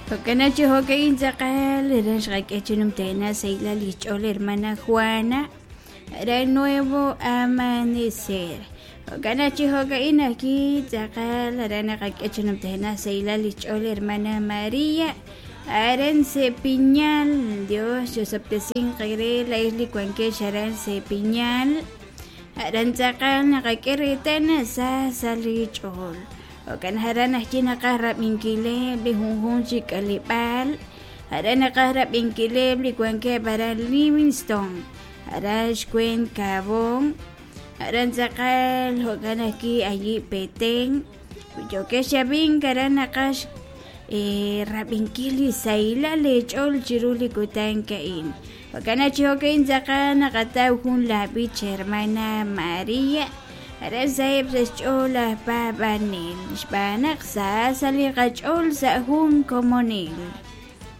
Hokanachi hokain zakal, rashgakechinum tena seila lichol hermana Juana, era nuevo amanecer. Hokanachi hokain aquí zakal, rana kakechinum tena seila lichol hermana María, Aranse Piñal, Dios, Joseph Tesin Kagre, la isla Cuanque, Aranse Piñal, Aranzakal, Nakakeretana, Salichol. Okan harana china kahrap minkile bli hunhun chikalipal harana kahrap minkile bli kuanke para Livingston harash kuen kabong haran zakal hokan aquí allí peteng yo que shabin karana kash rabinkili saila lechol chiruli kutan kain hokan achi hokan zakana kataw hun labi hermana María Arasayib sa chola papanil, Shbanak sa salikachol sa hun komonil.